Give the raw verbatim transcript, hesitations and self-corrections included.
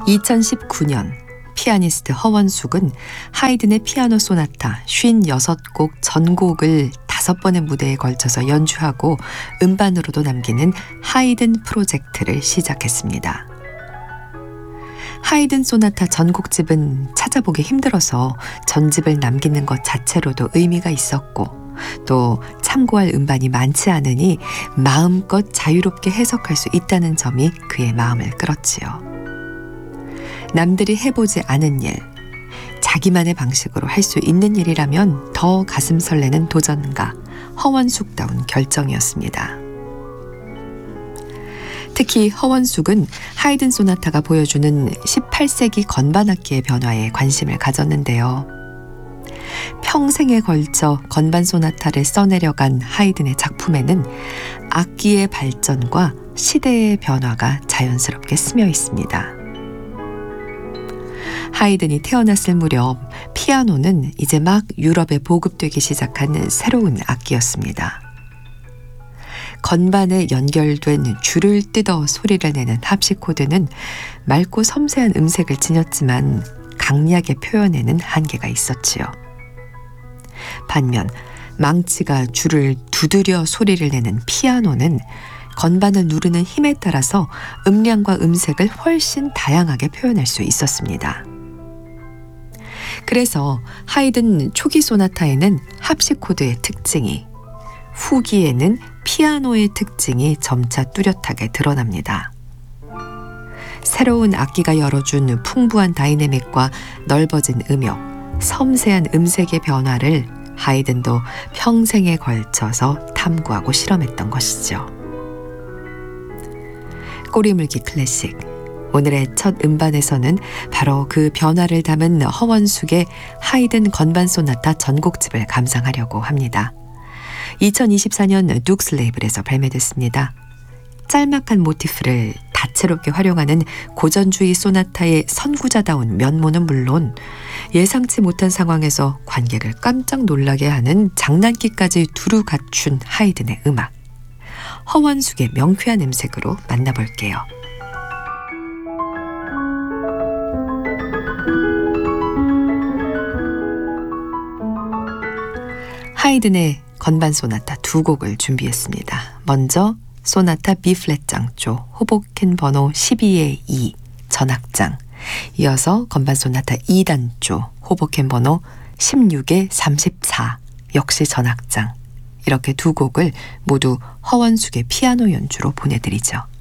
이천십구 년 피아니스트 허원숙은 하이든의 피아노 소나타 오십육 곡 전곡을 다섯 번의 무대에 걸쳐서 연주하고 음반으로도 남기는 하이든 프로젝트를 시작했습니다. 하이든 소나타 전곡집은 찾아보기 힘들어서 전집을 남기는 것 자체로도 의미가 있었고, 또 참고할 음반이 많지 않으니 마음껏 자유롭게 해석할 수 있다는 점이 그의 마음을 끌었지요. 남들이 해보지 않은 일, 자기만의 방식으로 할 수 있는 일이라면 더 가슴 설레는 도전가, 허원숙다운 결정이었습니다. 특히 허원숙은 하이든 소나타가 보여주는 십팔 세기 건반악기의 변화에 관심을 가졌는데요. 평생에 걸쳐 건반 소나타를 써내려간 하이든의 작품에는 악기의 발전과 시대의 변화가 자연스럽게 스며 있습니다. 하이든이 태어났을 무렵 피아노는 이제 막 유럽에 보급되기 시작한 새로운 악기였습니다. 건반에 연결된 줄을 뜯어 소리를 내는 합시코드는 맑고 섬세한 음색을 지녔지만 강약의 표현에는 한계가 있었지요. 반면 망치가 줄을 두드려 소리를 내는 피아노는 건반을 누르는 힘에 따라서 음량과 음색을 훨씬 다양하게 표현할 수 있었습니다. 그래서 하이든 초기 소나타에는 합시코드의 특징이, 후기에는 피아노의 특징이 점차 뚜렷하게 드러납니다. 새로운 악기가 열어준 풍부한 다이내믹과 넓어진 음역, 섬세한 음색의 변화를 하이든도 평생에 걸쳐서 탐구하고 실험했던 것이죠. 꼬리물기 클래식, 오늘의 첫 음반에서는 바로 그 변화를 담은 허원숙의 하이든 건반 소나타 전곡집을 감상하려고 합니다. 이천이십사 년 눅스 레이블에서 발매됐습니다. 짤막한 모티프를 다채롭게 활용하는 고전주의 소나타의 선구자다운 면모는 물론 예상치 못한 상황에서 관객을 깜짝 놀라게 하는 장난기까지 두루 갖춘 하이든의 음악. 허원숙의 명쾌한 음색으로 만나볼게요. 하이든의 건반 소나타 두 곡을 준비했습니다. 먼저 소나타 B플랫 장조 호보켄 번호 십이의 이 전악장, 이어서 건반 소나타 이 단조 호보켄 번호 십육의 삼십사 역시 전악장, 이렇게 두 곡을 모두 허원숙의 피아노 연주로 보내드리죠.